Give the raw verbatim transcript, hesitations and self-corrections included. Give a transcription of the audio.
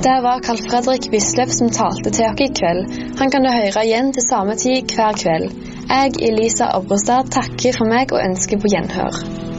Det var Carl Fredrik Wisløff som talte til dere i kveld. Han kan du høre igjen til samme tid hver kveld. Jeg, Elisa Obrostad, takker for meg og ønsker på gjenhør.